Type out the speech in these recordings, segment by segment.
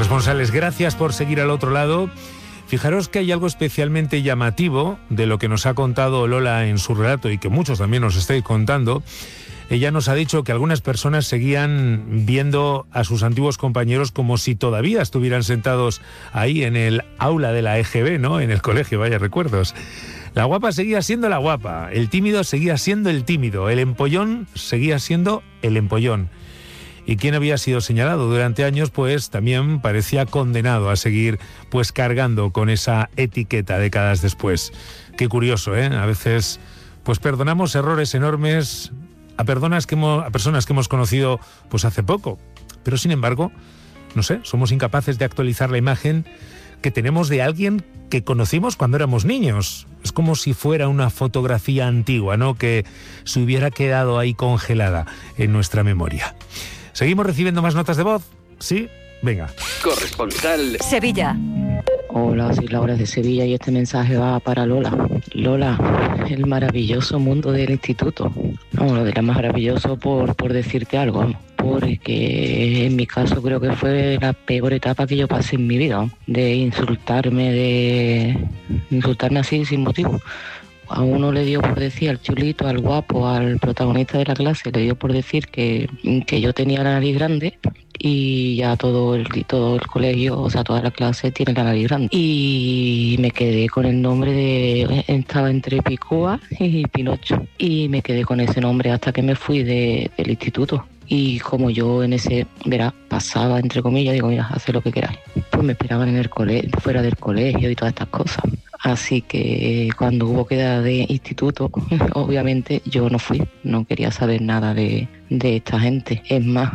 Corresponsales, gracias por seguir al otro lado. Fijaros que hay algo especialmente llamativo de lo que nos ha contado Lola en su relato y que muchos también nos estáis contando. Ella nos ha dicho que algunas personas seguían viendo a sus antiguos compañeros como si todavía estuvieran sentados ahí en el aula de la EGB, ¿no? En el colegio, vaya recuerdos. La guapa seguía siendo la guapa, el tímido seguía siendo el tímido, el empollón seguía siendo el empollón. Y quien había sido señalado durante años, pues también parecía condenado a seguir pues cargando con esa etiqueta décadas después. Qué curioso, ¿eh? A veces pues perdonamos errores enormes a personas que hemos conocido pues hace poco. Pero sin embargo, no sé, somos incapaces de actualizar la imagen que tenemos de alguien que conocimos cuando éramos niños. Es como si fuera una fotografía antigua, ¿no? Que se hubiera quedado ahí congelada en nuestra memoria. ¿Seguimos recibiendo más notas de voz? ¿Sí? Venga. Corresponsal Sevilla. Hola, soy Laura de Sevilla y este mensaje va para Lola. Lola, el maravilloso mundo del instituto. No, lo de la más maravilloso por decirte algo, vamos. Porque en mi caso creo que fue la peor etapa que yo pasé en mi vida, ¿no? De insultarme así sin motivo. A uno le dio por decir, al chulito, al guapo, al protagonista de la clase, le dio por decir que yo tenía la nariz grande y ya todo el colegio, o sea, toda la clase tiene la nariz grande. Y me quedé con el nombre estaba entre Picúa y Pinocho. Y me quedé con ese nombre hasta que me fui del instituto. Y como yo en ese, pasaba, entre comillas, digo, mira, haz lo que queráis. Pues me esperaban en el fuera del colegio y todas estas cosas. Así que cuando hubo quedada de instituto, obviamente yo no fui, no quería saber nada de esta gente. Es más,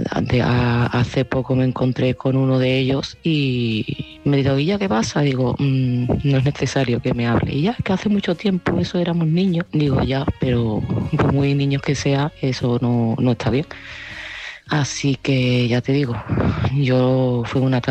hace poco me encontré con uno de ellos y me dijo, ¿y ya qué pasa? Digo, no es necesario que me hable. Y ya, es que hace mucho tiempo, eso éramos niños. Digo, ya, pero por muy niños que sea, eso no está bien. Así que ya te digo, yo fue una